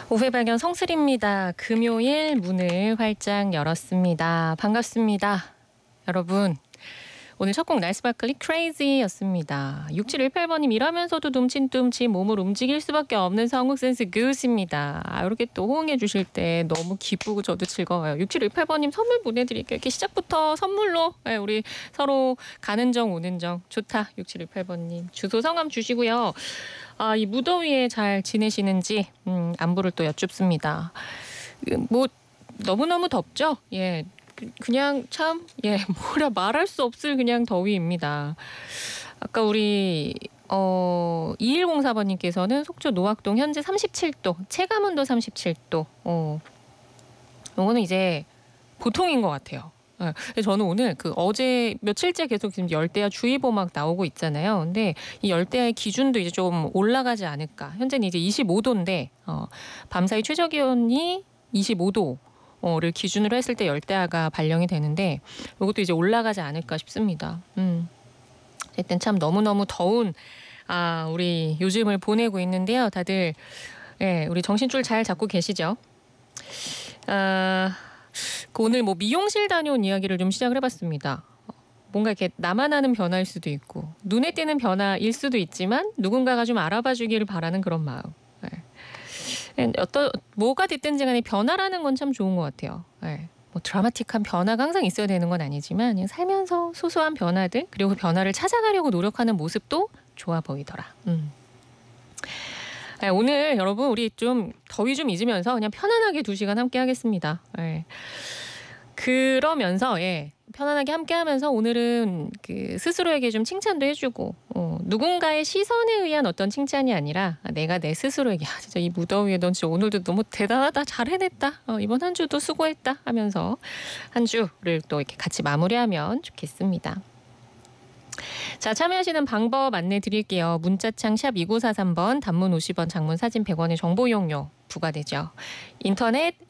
오후의 발견 성슬입니다. 금요일 문을 활짝 열었습니다. 반갑습니다. 여러분, 오늘 첫 곡 나이스바클리 크레이지였습니다. 6718번님 일하면서도 둠칫둠칫 몸을 움직일 수밖에 없는 성우 센스 굿입니다. 이렇게 또 호응해 주실 때 너무 기쁘고 저도 즐거워요. 6718번님 선물 보내드릴게요. 이렇게 시작부터 선물로 우리 서로 가는 정 오는 정 좋다. 6718번님 주소 성함 주시고요. 이 무더위에 잘 지내시는지 안부를 또 여쭙습니다. 뭐 너무너무 덥죠? 예. 그냥 참 뭐라 말할 수 없을 그냥 더위입니다. 아까 우리 2104번님께서는 속초 노학동 현재 37도, 체감온도 37도. 이거는 이제 보통인 것 같아요. 저는 오늘 어제 며칠째 계속 지금 열대야 주의보 막 나오고 있잖아요. 근데 이 열대야의 기준도 이제 좀 올라가지 않을까. 현재는 이제 25도인데 밤사이 최저 기온이 25도. 를 기준으로 했을 때 열대야가 발령이 되는데 이것도 이제 올라가지 않을까 싶습니다. 일단 참 너무너무 더운 우리 요즘을 보내고 있는데요. 다들 우리 정신줄 잘 잡고 계시죠? 오늘 미용실 다녀온 이야기를 좀 시작을 해봤습니다. 뭔가 이렇게 나만 아는 변화일 수도 있고 눈에 띄는 변화일 수도 있지만 누군가가 좀 알아봐 주기를 바라는 그런 마음. 뭐가 됐든지 간에 변화라는 건 참 좋은 것 같아요. 드라마틱한 변화가 항상 있어야 되는 건 아니지만 그냥 살면서 소소한 변화들 그리고 그 변화를 찾아가려고 노력하는 모습도 좋아 보이더라. 오늘 여러분 우리 좀 더위 좀 잊으면서 그냥 편안하게 2시간 함께 하겠습니다. 그러면서 편안하게 함께하면서 오늘은 스스로에게 좀 칭찬도 해주고 누군가의 시선에 의한 어떤 칭찬이 아니라 내가 내 스스로에게 진짜 이 무더위에 넌 진짜 오늘도 너무 대단하다 잘 해냈다 이번 한 주도 수고했다 하면서 한 주를 또 이렇게 같이 마무리하면 좋겠습니다. 자, 참여하시는 방법 안내 드릴게요. 문자창 샵 2943번, 단문 50원, 장문 사진 100원의 정보 이용료 부과되죠. 인터넷